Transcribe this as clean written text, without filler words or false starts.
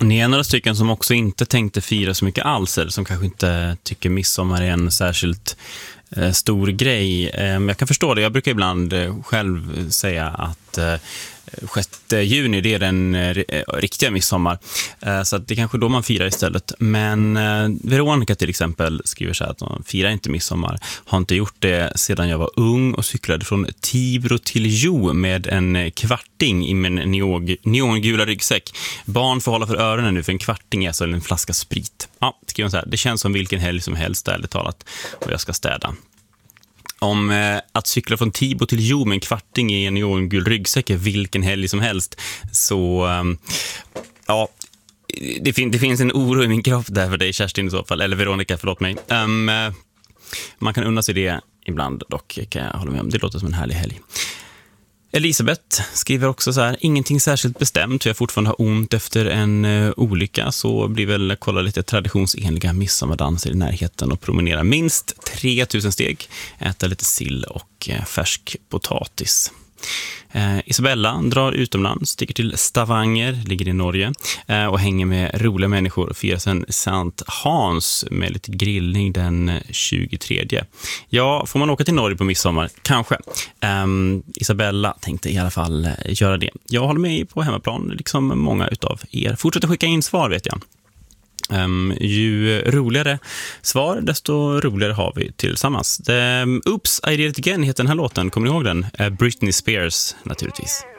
Ni är några stycken som också inte tänkte fira så mycket alls, eller som kanske inte tycker midsommar är en särskilt stor grej. Jag kan förstå det. Jag brukar ibland själv säga att 6 juni det är den riktiga midsommar. Så att det är kanske då man firar istället. Men Veronica till exempel skriver så här att hon firar inte midsommar. Har inte gjort det sedan jag var ung och cyklade från Tibro till Jo med en kvarting i min neongula ryggsäck. Barn får hålla för öronen nu, för en kvarting är alltså en flaska sprit. Ja, skriver hon så här. Det känns som vilken helg som helst, ärligt talat, och jag ska städa. Om att cykla från Tibro till Jo med en kvarting i en neongul ryggsäck är vilken helg som helst, så ja, det finns en oro i min kropp där för dig, Kerstin, i så fall, eller Veronica, förlåt mig. Man kan unna sig det ibland, dock kan jag hålla med om. Det låter som en härlig helg. Elisabeth skriver också så här: ingenting särskilt bestämt, jag fortfarande har ont efter en olycka, så blir väl kolla lite traditionsenliga midsommardanser i närheten och promenera minst 3000 steg, äta lite sill och färsk potatis. Isabella drar utomlands, sticker till Stavanger, ligger i Norge, och hänger med roliga människor och firar sen Sankt Hans med lite grillning den 23. Ja, får man åka till Norge på midsommar? Kanske. Isabella tänkte i alla fall göra det. Jag håller med på hemmaplan, liksom många utav er. Fortsätt skicka in svar, vet jag. Ju roligare svar, desto roligare har vi tillsammans. Oops, I Did It Again heter den här låten. Kommer ni ihåg den? Britney Spears, naturligtvis.